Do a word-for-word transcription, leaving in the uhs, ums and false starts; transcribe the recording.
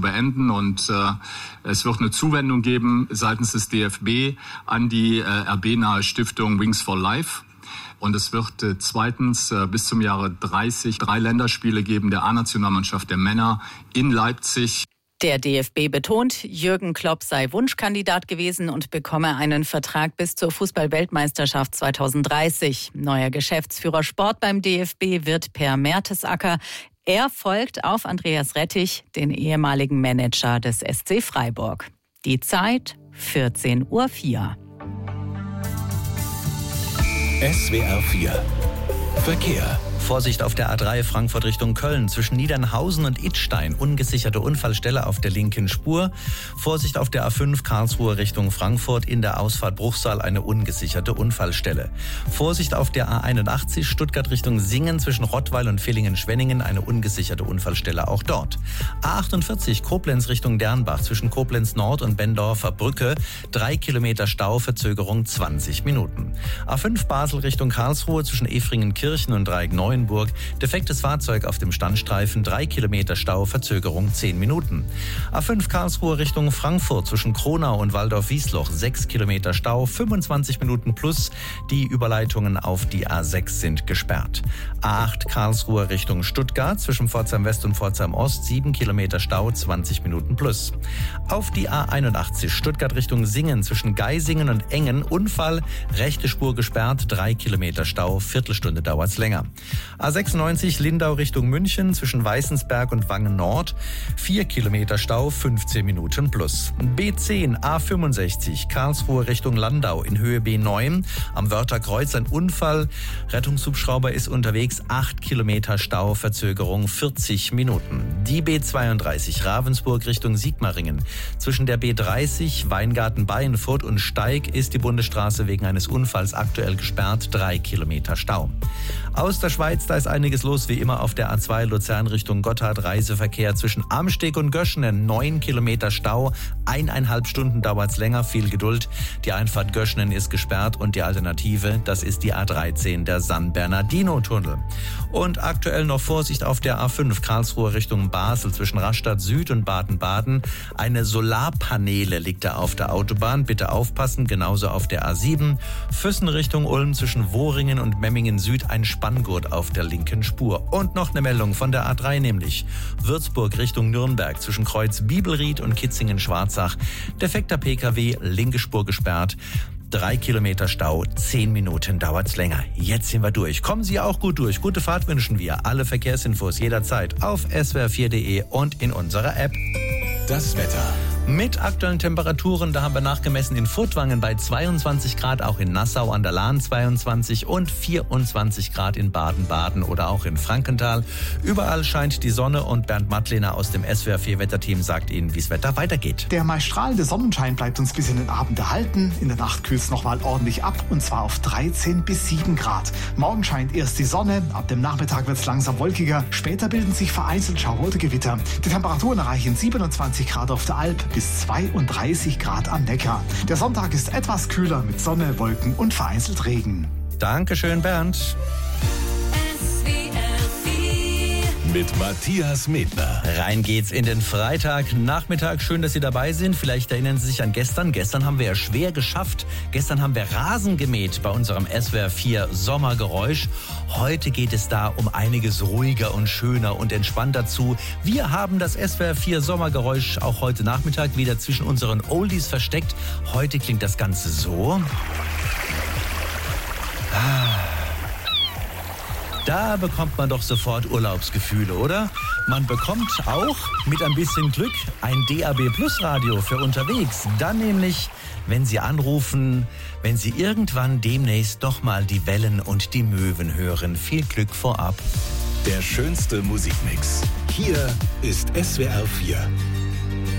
zu beenden. Und äh, es wird eine Zuwendung geben seitens des D F B an die äh, R B-nahe Stiftung Wings for Life. Und es wird äh, zweitens äh, bis zum Jahre dreißig drei Länderspiele geben der A-Nationalmannschaft der Männer in Leipzig. Der D F B betont, Jürgen Klopp sei Wunschkandidat gewesen und bekomme einen Vertrag bis zur Fußball-Weltmeisterschaft zweitausenddreißig. Neuer Geschäftsführer Sport beim D F B wird Per Mertesacker. Er folgt auf Andreas Rettich, den ehemaligen Manager des S C Freiburg. Die Zeit vierzehn Uhr vier. S W R vier Verkehr. Vorsicht auf der A drei Frankfurt Richtung Köln. Zwischen Niedernhausen und Idstein ungesicherte Unfallstelle auf der linken Spur. Vorsicht auf der A fünf Karlsruhe Richtung Frankfurt. In der Ausfahrt Bruchsal eine ungesicherte Unfallstelle. Vorsicht auf der A einundachtzig Stuttgart Richtung Singen. Zwischen Rottweil und Villingen-Schwenningen eine ungesicherte Unfallstelle auch dort. A achtundvierzig Koblenz Richtung Dernbach. Zwischen Koblenz Nord und Bendorfer Brücke. Drei Kilometer Stau, Verzögerung zwanzig Minuten. A fünf Basel Richtung Karlsruhe. Zwischen Efringen-Kirchen und Dreieck-Neuenburg. Defektes Fahrzeug auf dem Standstreifen, drei Kilometer Stau, Verzögerung zehn Minuten. A fünf Karlsruhe Richtung Frankfurt zwischen Kronau und Waldorf-Wiesloch, sechs Kilometer Stau, fünfundzwanzig Minuten plus. Die Überleitungen auf die A sechs sind gesperrt. A acht Karlsruhe Richtung Stuttgart zwischen Pforzheim West und Pforzheim Ost, sieben Kilometer Stau, zwanzig Minuten plus. Auf die A einundachtzig Stuttgart Richtung Singen zwischen Geisingen und Engen, Unfall, rechte Spur gesperrt, drei Kilometer Stau, Viertelstunde dauert's länger. A sechsundneunzig Lindau Richtung München zwischen Weißensberg und Wangen Nord. vier Kilometer Stau, fünfzehn Minuten plus. B zehn A fünfundsechzig Karlsruhe Richtung Landau in Höhe B neun. Am Wörtherkreuz ein Unfall. Rettungshubschrauber ist unterwegs. acht Kilometer Stau, Verzögerung vierzig Minuten. Die B zweiunddreißig Ravensburg Richtung Sigmaringen. Zwischen der B dreißig Weingarten-Baienfurt und Steig ist die Bundesstraße wegen eines Unfalls aktuell gesperrt. drei Kilometer Stau. Aus der Schweiz, da ist einiges los, wie immer auf der A zwei Luzern Richtung Gotthard. Reiseverkehr zwischen Amsteg und Göschenen, neun Kilometer Stau, eineinhalb Stunden dauert's länger, viel Geduld. Die Einfahrt Göschenen ist gesperrt und die Alternative, das ist die A dreizehn, der San Bernardino-Tunnel. Und aktuell noch Vorsicht auf der A fünf Karlsruhe Richtung Basel zwischen Rastatt Süd und Baden-Baden. Eine Solarpaneele liegt da auf der Autobahn, bitte aufpassen, genauso auf der A sieben. Füssen Richtung Ulm zwischen Wohringen und Memmingen Süd ein Spanngurt auf der linken Spur. Und noch eine Meldung von der A drei, nämlich Würzburg Richtung Nürnberg zwischen Kreuz Bibelried und Kitzingen-Schwarzach. Defekter P K W, linke Spur gesperrt. Drei Kilometer Stau, zehn Minuten dauert's länger. Jetzt sind wir durch. Kommen Sie auch gut durch. Gute Fahrt wünschen wir. Alle Verkehrsinfos jederzeit auf s w r vier punkt d e und in unserer App. Das Wetter. Mit aktuellen Temperaturen, da haben wir nachgemessen in Furtwangen bei zweiundzwanzig Grad, auch in Nassau an der Lahn zweiundzwanzig und vierundzwanzig Grad in Baden-Baden oder auch in Frankenthal. Überall scheint die Sonne und Bernd Mattlehner aus dem S W R vier Wetterteam sagt Ihnen, wie das Wetter weitergeht. Der meist strahlende Sonnenschein bleibt uns bis in den Abend erhalten. In der Nacht kühlt es nochmal ordentlich ab und zwar auf dreizehn bis sieben Grad. Morgen scheint erst die Sonne, ab dem Nachmittag wird es langsam wolkiger. Später bilden sich vereinzelt Schauer oder Gewitter. Die Temperaturen erreichen siebenundzwanzig Grad auf der Alp bis zweiunddreißig Grad am Neckar. Der Sonntag ist etwas kühler mit Sonne, Wolken und vereinzelt Regen. Dankeschön, Bernd. Mit Matthias Medner. Rein geht's in den Freitagnachmittag. Schön, dass Sie dabei sind. Vielleicht erinnern Sie sich an gestern. Gestern haben wir ja schwer geschafft. Gestern haben wir Rasen gemäht bei unserem S W R vier Sommergeräusch. Heute geht es da um einiges ruhiger und schöner und entspannter zu. Wir haben das S W R vier Sommergeräusch auch heute Nachmittag wieder zwischen unseren Oldies versteckt. Heute klingt das Ganze so. Ah. Da bekommt man doch sofort Urlaubsgefühle, oder? Man bekommt auch mit ein bisschen Glück ein D A B Plus Radio für unterwegs. Dann nämlich, wenn Sie anrufen, wenn Sie irgendwann demnächst doch mal die Wellen und die Möwen hören. Viel Glück vorab. Der schönste Musikmix. Hier ist S W R vier.